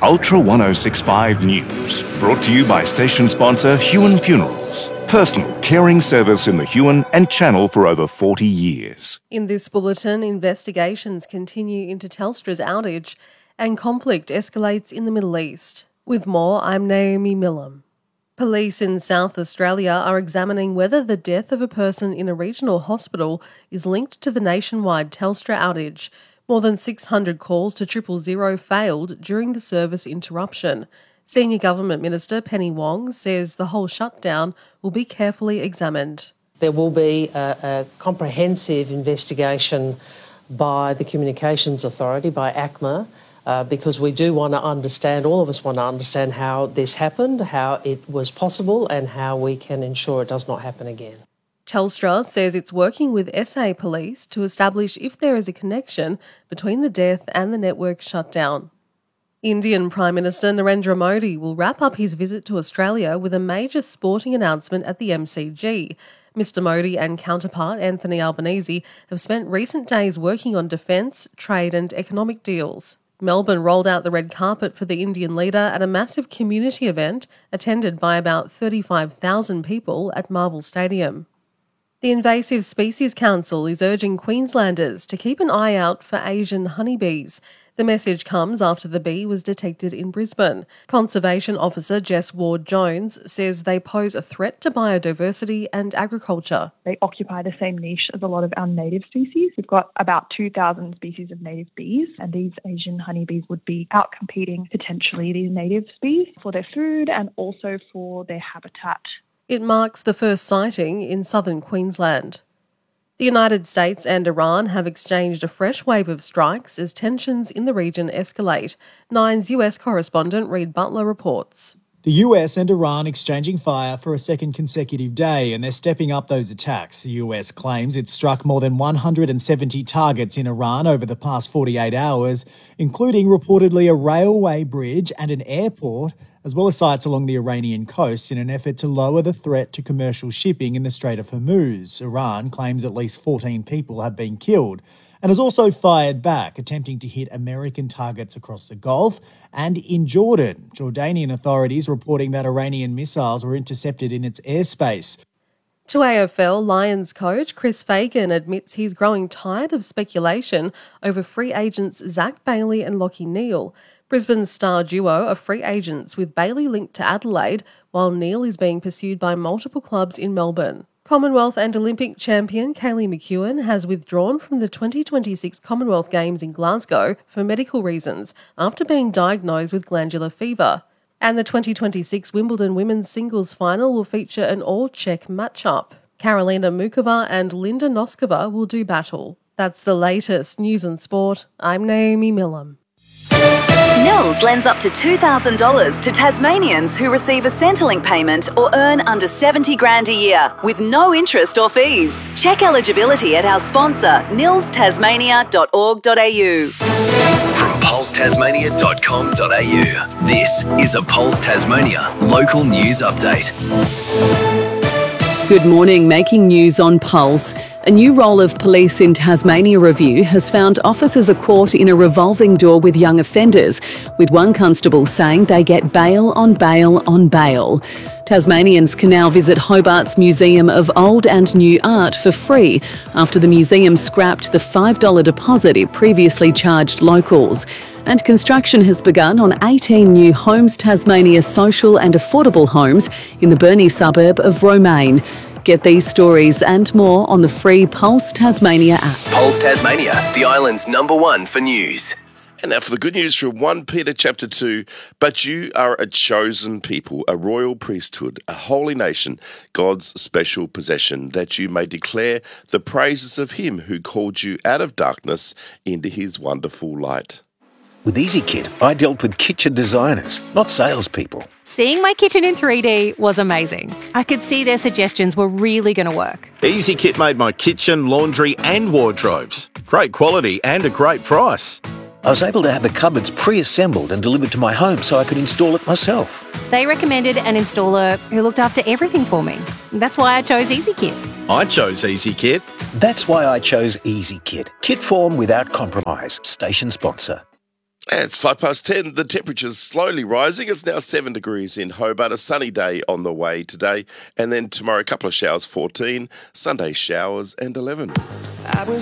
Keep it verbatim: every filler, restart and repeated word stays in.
Ultra ten sixty-five News, brought to you by station sponsor Huon Funerals, personal caring service in the Huon and Channel for over forty years. In this bulletin, investigations continue into Telstra's outage and conflict escalates in the Middle East. With more, I'm Naomi Millam. Police in South Australia are examining whether the death of a person in a regional hospital is linked to the nationwide Telstra outage. More than six hundred calls to triple zero failed during the service interruption. Senior Government Minister Penny Wong says the whole shutdown will be carefully examined. There will be a, a comprehensive investigation by the Communications Authority, by A C M A, uh, because we do want to understand, all of us want to understand how this happened, how it was possible and how we can ensure it does not happen again. Telstra says it's working with S A Police to establish if there is a connection between the death and the network shutdown. Indian Prime Minister Narendra Modi will wrap up his visit to Australia with a major sporting announcement at the M C G. Mister Modi and counterpart Anthony Albanese have spent recent days working on defence, trade and economic deals. Melbourne rolled out the red carpet for the Indian leader at a massive community event attended by about thirty-five thousand people at Marvel Stadium. The Invasive Species Council is urging Queenslanders to keep an eye out for Asian honeybees. The message comes after the bee was detected in Brisbane. Conservation Officer Jess Ward-Jones says they pose a threat to biodiversity and agriculture. They occupy the same niche as a lot of our native species. We've got about two thousand species of native bees, and these Asian honeybees would be outcompeting potentially these native bees for their food and also for their habitat. It marks the first sighting in southern Queensland. The United States and Iran have exchanged a fresh wave of strikes as tensions in the region escalate. Nine's U S correspondent Reid Butler reports. The U S and Iran exchanging fire for a second consecutive day, and they're stepping up those attacks. The U S claims it struck more than one hundred seventy targets in Iran over the past forty-eight hours, including reportedly a railway bridge and an airport, as well as sites along the Iranian coast in an effort to lower the threat to commercial shipping in the Strait of Hormuz. Iran claims at least fourteen people have been killed and has also fired back, attempting to hit American targets across the Gulf and in Jordan. Jordanian authorities reporting that Iranian missiles were intercepted in its airspace. To A F L, Lions coach Chris Fagan admits he's growing tired of speculation over free agents Zach Bailey and Lachie Neale. Brisbane's star duo are free agents, with Bailey linked to Adelaide, while Neale is being pursued by multiple clubs in Melbourne. Commonwealth and Olympic champion Kaylee McEwen has withdrawn from the twenty twenty-six Commonwealth Games in Glasgow for medical reasons after being diagnosed with glandular fever. And the twenty twenty-six Wimbledon women's singles final will feature an all-Czech matchup. Karolina Mukova and Linda Noskova will do battle. That's the latest news and sport. I'm Naomi Millam. Nils lends up to two thousand dollars to Tasmanians who receive a Centrelink payment or earn under seventy grand a year with no interest or fees. Check eligibility at our sponsor, nils tasmania dot org dot a u. From pulse tasmania dot com dot a u, this is a Pulse Tasmania local news update. Good morning, making news on Pulse. A new role of Police in Tasmania review has found officers are caught in a revolving door with young offenders, with one constable saying they get bail on bail on bail. Tasmanians can now visit Hobart's Museum of Old and New Art for free after the museum scrapped the five dollars deposit it previously charged locals. And construction has begun on eighteen new Homes Tasmania social and affordable homes in the Burnie suburb of Romaine. Get these stories and more on the free Pulse Tasmania app. Pulse Tasmania, the island's number one for news. And now for the good news from First Peter chapter two. But you are a chosen people, a royal priesthood, a holy nation, God's special possession, that you may declare the praises of him who called you out of darkness into his wonderful light. With EasyKit, I dealt with kitchen designers, not salespeople. Seeing my kitchen in three D was amazing. I could see their suggestions were really going to work. EasyKit made my kitchen, laundry and wardrobes. Great quality and a great price. I was able to have the cupboards pre-assembled and delivered to my home so I could install it myself. They recommended an installer who looked after everything for me. That's why I chose EasyKit. I chose EasyKit. That's why I chose EasyKit. Kit form without compromise. Station sponsor. It's five past ten. The temperature's slowly rising. It's now seven degrees in Hobart. A sunny day on the way today. And then tomorrow, a couple of showers, fourteen. Sunday, showers and eleven. I was